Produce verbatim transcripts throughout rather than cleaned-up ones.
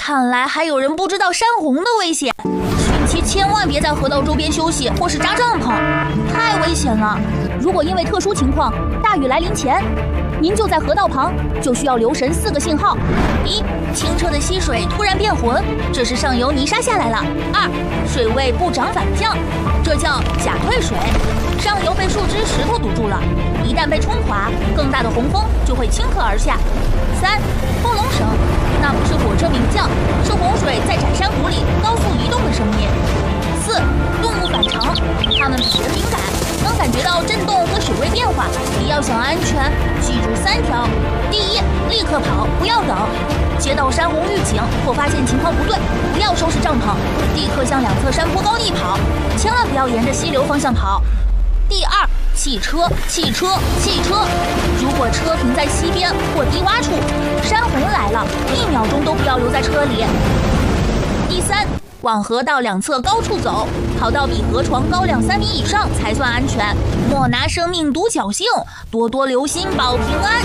看来还有人不知道山洪的危险，汛期千万别在河道周边休息或是扎帐篷，太危险了。如果因为特殊情况大雨来临前，您就在河道旁，就需要留神四个信号：一、清澈的溪水突然变浑，这是上游泥沙下来了；二、水位不涨反降，这叫假退水，上游被树枝、石头堵住了，一旦被冲垮，更大的洪峰就会倾刻而下；三、风龙声，那不是火车鸣叫，是洪水在窄山谷里高速移动的声音；四、动物反常，它们比人敏感，能感觉到震动和水位变化。你要想安全，记住三条：第一，立刻跑，不要等；接到山洪预警或发现情况不对，不要收拾帐篷，立刻向两侧山坡高地跑，千万不要沿着溪流方向跑。第二，汽车，汽车，汽车！如果车停在溪边或低洼处，山洪来了，一秒钟都不要留在车里。第三，往河道两侧高处走，跑到比河床高两三米以上才算安全。莫拿生命赌侥幸，多多留心保平安。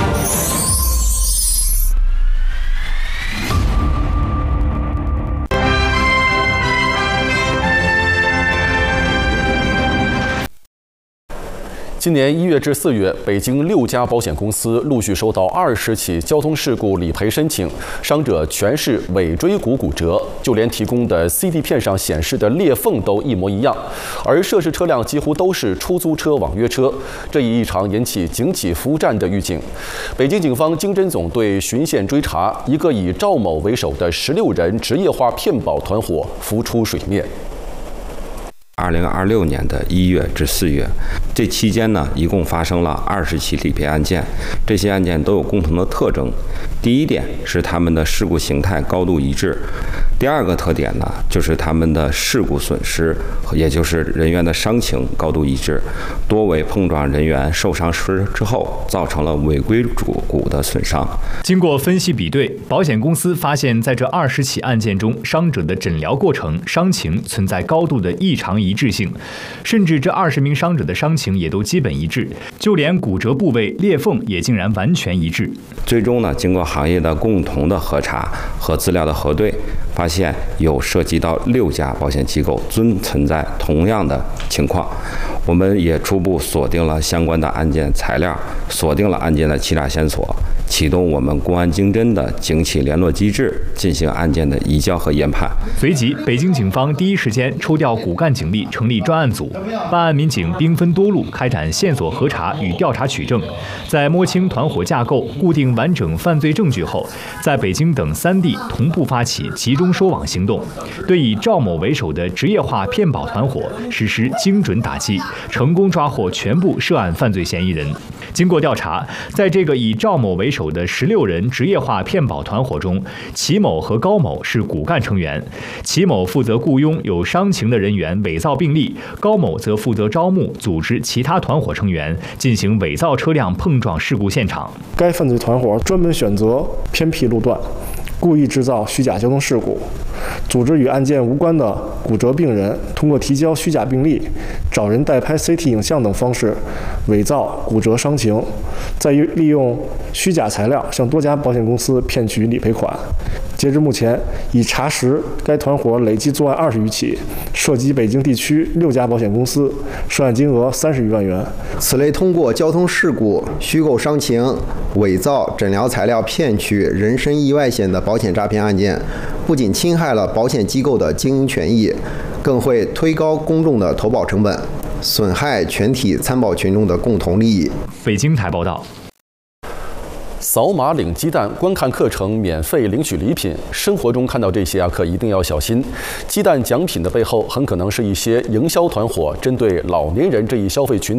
今年一月至四月，北京六家保险公司陆续收到二十起交通事故理赔申请，伤者全是尾椎骨骨折，就连提供的 C D 片上显示的裂缝都一模一样，而涉事车辆几乎都是出租车、网约车。这一异常引起警企服务站的预警。北京警方经侦总队循线追查，一个以赵某为首的十六人职业化骗保团伙浮出水面。 二零二六年的一月至四月，这期间呢，一共发生了二十起理赔案件。这些案件都有共同的特征。第一点是他们的事故形态高度一致。第二个特点呢，就是他们的事故损失，也就是人员的伤情高度一致，多为碰撞人员受伤时之后造成了尾椎骨的损伤。 经过分析比对，保险公司发现，在这二十起案件中，伤者的诊疗过程、伤情存在高度的异常一致性，甚至这二十名伤者的伤情也都基本一致，就连骨折部位、裂缝也竟然完全一致。 最终呢，经过行业的共同的核查和资料的核对，发现有涉及到六家保险机构均存在同样的情况。我们也初步锁定了相关的案件材料，锁定了案件的欺诈线索，启动我们公安经侦的警企联络机制，进行案件的移交和研判。 随即，北京警方第一时间抽调骨干警力，成立专案组，办案民警兵分多路，开展线索核查与调查取证。在摸清团伙架构、固定完整犯罪证据后，在北京等三地同步发起集中收网行动，对以赵某为首的职业化骗保团伙实施精准打击，成功抓获全部涉案犯罪嫌疑人。经过调查，在这个以赵某为首的十六人职业化骗保团伙中，齐某和高某是骨干成员。齐某负责雇佣有伤情的人员伪造病历，高某则负责招募、组织其他团伙成员进行伪造车辆碰撞事故现场。 该犯罪团伙专门选择偏僻路段，故意制造虚假交通事故，组织与案件无关的骨折病人通过提交虚假病历、找人代拍 C T 影像等方式伪造骨折伤情，再利用虚假材料向多家保险公司骗取理赔款。截至目前，已查实该团伙累计作案二十余起，涉及北京地区六家保险公司，涉案金额三十余万元。 此类通过交通事故、虚构伤情、伪造诊疗材料骗取人身意外险的保险诈骗案件，不仅侵害了保险机构的经营权益，更会推高公众的投保成本，损害全体参保群众的共同利益。 北京台报道。 扫码领鸡蛋，观看课程免费领取礼品。生活中看到这些啊，可一定要小心。鸡蛋奖品的背后，很可能是一些营销团伙针对老年人这一消费群体